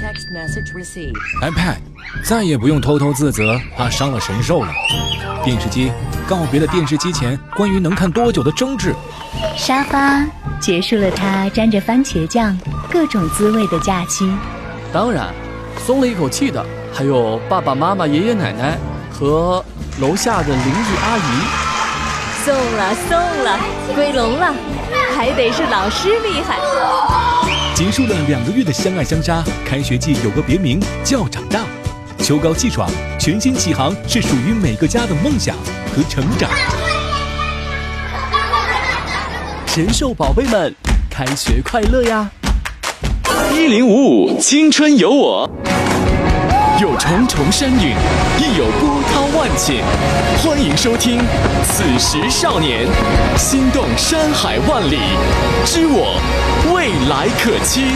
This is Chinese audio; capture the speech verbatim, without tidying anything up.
iPad 再也不用偷偷自责，怕伤了神兽了。电视机告别了电视机前关于能看多久的争执。 沙发结束了它沾着番茄酱各种滋味的假期。 当然，松了一口气的还有爸爸妈妈、爷爷奶奶和楼下的邻居阿姨。 送了送了，归笼了，还得是老师厉害。 结束了两个月的相爱相杀，开学季有个别名叫长大。秋高气爽，全新启航是属于每个家的梦想和成长。 神兽宝贝们，开学快乐呀！ 一零五五青春有我，有重重山岭，亦有波涛万顷。欢迎收听《此时少年》，心动山海万里，知我未来可期。